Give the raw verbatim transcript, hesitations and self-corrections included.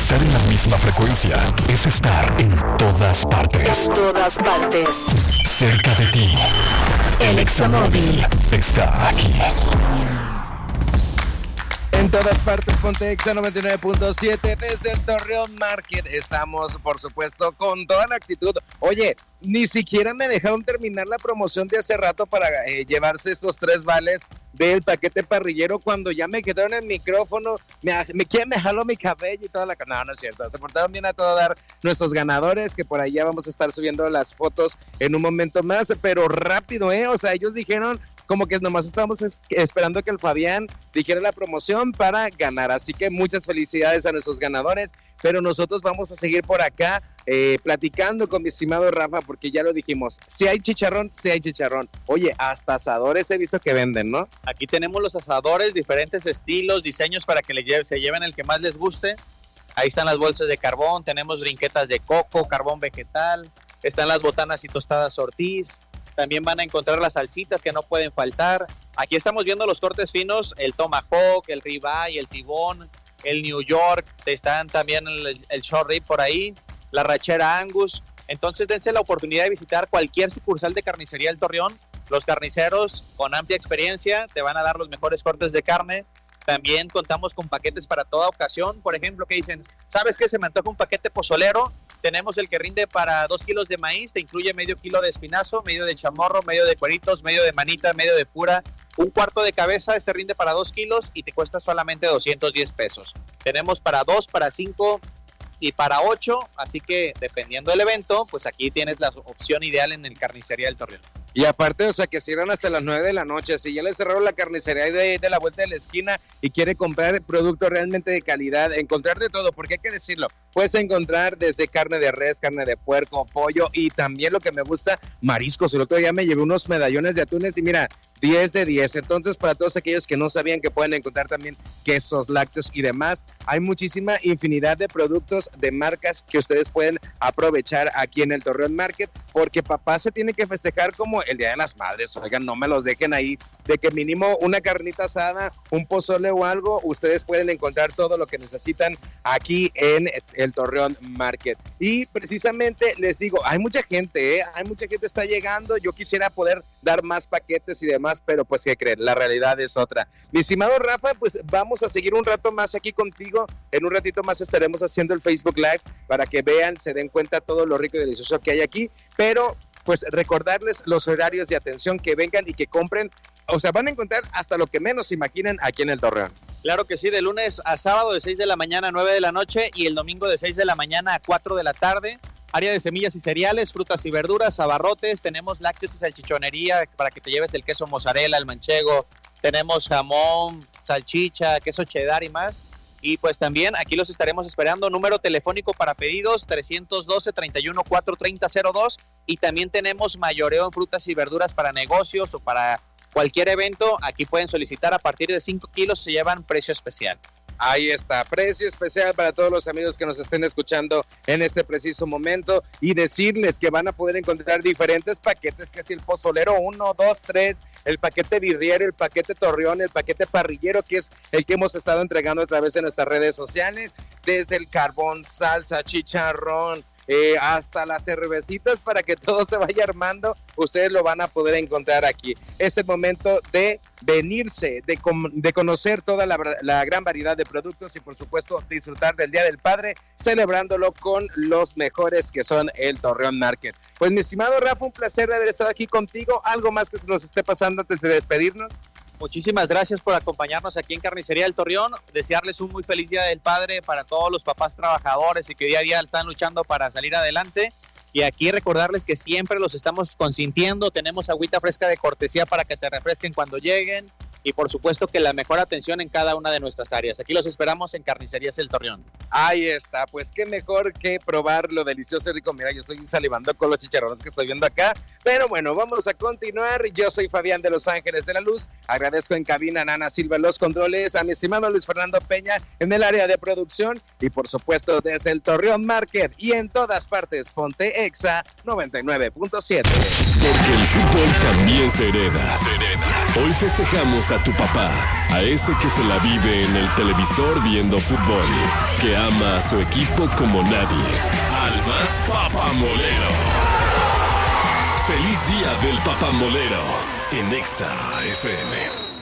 Estar en la misma frecuencia es estar en todas partes. En todas partes. Cerca de ti. El Examóvil está aquí. En todas partes, ponte Exa noventa y nueve punto siete desde el Torreón Market. Estamos, por supuesto, con toda la actitud. Oye, ni siquiera me dejaron terminar la promoción de hace rato para eh, llevarse estos tres vales del paquete parrillero cuando ya me quedaron el micrófono, me, me quieren me jaló mi cabello y toda la... No, no es cierto, se portaron bien a todo dar nuestros ganadores, que por allá vamos a estar subiendo las fotos en un momento más, pero rápido, ¿eh? O sea, ellos dijeron... como que nomás estamos es- esperando que el Fabián dijera la promoción para ganar, así que muchas felicidades a nuestros ganadores, pero nosotros vamos a seguir por acá eh, platicando con mi estimado Rafa, porque ya lo dijimos, si hay chicharrón, si hay chicharrón. Oye, hasta asadores he visto que venden, ¿no? Aquí tenemos los asadores, diferentes estilos, diseños para que le lle- se lleven el que más les guste. Ahí están las bolsas de carbón, tenemos brinquetas de coco, carbón vegetal, están las botanas y tostadas Ortiz. También van a encontrar las salsitas que no pueden faltar. Aquí estamos viendo los cortes finos, el tomahawk, el ribeye, el tibón, el New York. Están también el, el short rib por ahí, la rachera Angus. Entonces dense la oportunidad de visitar cualquier sucursal de Carnicería El Torreón. Los carniceros con amplia experiencia te van a dar los mejores cortes de carne. También contamos con paquetes para toda ocasión. Por ejemplo, que dicen, ¿sabes qué? Se me antoja un paquete pozolero. Tenemos el que rinde para dos kilos de maíz, te incluye medio kilo de espinazo, medio de chamorro, medio de cueritos, medio de manita, medio de pura, un cuarto de cabeza. Este rinde para dos kilos y te cuesta solamente doscientos diez pesos. Tenemos para dos, para cinco y para ocho, así que dependiendo del evento, pues aquí tienes la opción ideal en el Carnicería del Torreón. Y aparte, o sea, que cierran hasta las nueve de la noche. Si ya le cerraron la carnicería de, de la vuelta de la esquina y quiere comprar productos realmente de calidad, encontrar de todo, porque hay que decirlo, puedes encontrar desde carne de res, carne de puerco, pollo y también lo que me gusta, mariscos. El otro día me llevé unos medallones de atunes y mira, diez de diez. Entonces, para todos aquellos que no sabían que pueden encontrar también quesos, lácteos y demás, hay muchísima infinidad de productos de marcas que ustedes pueden aprovechar aquí en el Torreón Market, porque papá se tiene que festejar como el Día de las Madres. Oigan, no me los dejen ahí, de que mínimo una carnita asada, un pozole o algo, ustedes pueden encontrar todo lo que necesitan aquí en el Torreón Market. Y precisamente les digo, hay mucha gente, ¿eh? hay mucha gente está llegando. Yo quisiera poder dar más paquetes y demás, pero pues qué creen, la realidad es otra. Mi estimado Rafa, pues vamos a seguir un rato más aquí contigo. En un ratito más estaremos haciendo el Facebook Live para que vean, se den cuenta todo lo rico y delicioso que hay aquí, pero pues recordarles los horarios de atención, que vengan y que compren. O sea, van a encontrar hasta lo que menos imaginen aquí en el Torreón. Claro que sí, de lunes a sábado de seis de la mañana a nueve de la noche y el domingo de seis de la mañana a cuatro de la tarde. Área de semillas y cereales, frutas y verduras, abarrotes, tenemos lácteos y salchichonería para que te lleves el queso mozzarella, el manchego, tenemos jamón, salchicha, queso cheddar y más. Y pues también aquí los estaremos esperando. Número telefónico para pedidos trescientos doce, treinta y uno, cuatrocientos treinta, cero dos. Y también tenemos mayoreo en frutas y verduras para negocios o para cualquier evento. Aquí pueden solicitar a partir de cinco kilos, se llevan precio especial. Ahí está, precio especial para todos los amigos que nos estén escuchando en este preciso momento, y decirles que van a poder encontrar diferentes paquetes, que es el pozolero uno, dos, tres, el paquete birriero, el paquete torreón, el paquete parrillero, que es el que hemos estado entregando a través de nuestras redes sociales, desde el carbón, salsa, chicharrón, Eh, hasta las cervecitas, para que todo se vaya armando. Ustedes lo van a poder encontrar aquí. Es el momento de venirse, de, com- de conocer toda la, la gran variedad de productos y por supuesto disfrutar del Día del Padre, celebrándolo con los mejores que son el Torreón Market. Pues mi estimado Rafa, un placer de haber estado aquí contigo. ¿Algo más que se nos esté pasando antes de despedirnos? Muchísimas gracias por acompañarnos aquí en Carnicería del Torreón. Desearles un muy feliz Día del Padre para todos los papás trabajadores y que día a día están luchando para salir adelante. Y aquí recordarles que siempre los estamos consintiendo. Tenemos agüita fresca de cortesía para que se refresquen cuando lleguen. Y por supuesto que la mejor atención en cada una de nuestras áreas. Aquí los esperamos en Carnicerías El Torreón. Ahí está, pues qué mejor que probar lo delicioso y rico. Mira, yo estoy salivando con los chicharrones que estoy viendo acá. Pero bueno, vamos a continuar. Yo soy Fabián de Los Ángeles de la Luz. Agradezco en cabina a Nana Silva en los controles, a mi estimado Luis Fernando Peña en el área de producción y por supuesto desde el Torreón Market y en todas partes, ponte Exa noventa y nueve punto siete. Porque el fútbol también se hereda. Se hereda. Hoy festejamos a tu papá, a ese que se la vive en el televisor viendo fútbol, que ama a su equipo como nadie, al más papamolero. Feliz día del papamolero en Exa F M.